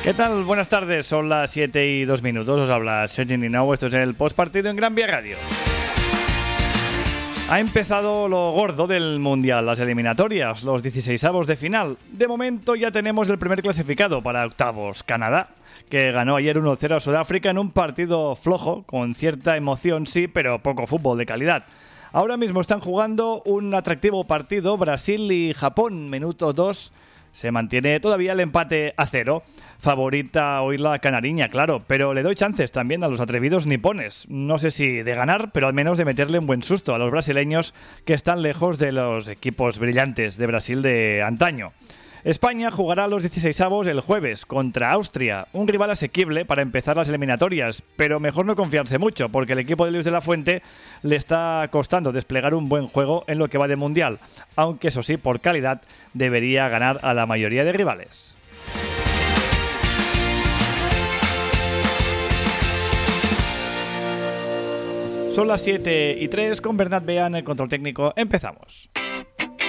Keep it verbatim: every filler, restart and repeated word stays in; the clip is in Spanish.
¿Qué tal? Buenas tardes, son las siete y dos minutos, os habla Sergi Ninau, esto es el postpartido en Gran Vía Radio. Ha empezado lo gordo del Mundial, las eliminatorias, los dieciseisavos de final. De momento ya tenemos el primer clasificado para octavos, Canadá, que ganó ayer uno cero a Sudáfrica en un partido flojo, con cierta emoción sí, pero poco fútbol de calidad. Ahora mismo están jugando un atractivo partido, Brasil y Japón, minuto dos. Se mantiene todavía el empate a cero. Favorita hoy la canariña, claro, pero le doy chances también a los atrevidos nipones. No sé si de ganar, pero al menos de meterle un buen susto a los brasileños que están lejos de los equipos brillantes de Brasil de antaño. España jugará los dieciseisavos el jueves contra Austria, un rival asequible para empezar las eliminatorias, pero mejor no confiarse mucho porque el equipo de Luis de la Fuente le está costando desplegar un buen juego en lo que va de Mundial, aunque eso sí, por calidad debería ganar a la mayoría de rivales. Son las siete y tres con Bernat Bean, el control técnico. Empezamos.